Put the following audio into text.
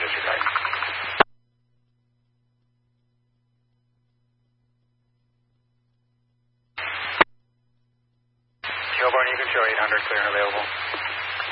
disregard. Kilburn, Eagle Show 800, clear and available.